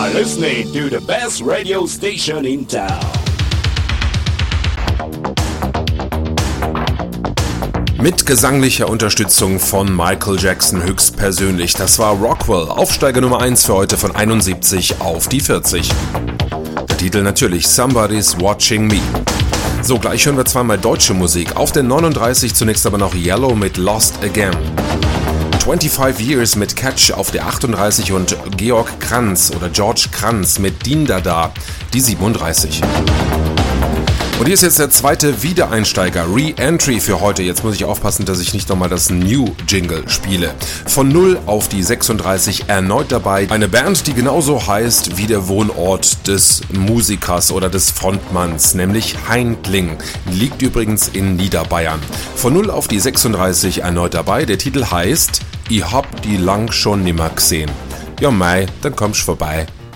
are listening to the best radio station in town. Mit gesanglicher Unterstützung von Michael Jackson höchstpersönlich. Das war Rockwell, Aufsteiger Nummer 1 für heute von 71 auf die 40. Der Titel natürlich Somebody's Watching Me. So, gleich hören wir zweimal deutsche Musik. Auf der 39 zunächst aber noch Yellow mit Lost Again. 25 Years mit Catch auf der 38 und George Kranz mit Din Dada, die 37. Und hier ist jetzt der zweite Wiedereinsteiger, Re-Entry für heute. Jetzt muss ich aufpassen, dass ich nicht nochmal das New-Jingle spiele. Von 0 auf die 36 erneut dabei. Eine Band, die genauso heißt wie der Wohnort des Musikers oder des Frontmanns, nämlich Heindling. Liegt übrigens in Niederbayern. Von 0 auf die 36 erneut dabei. Der Titel heißt Ich hab die lang schon nimmer gesehen. Ja mei, dann kommst vorbei.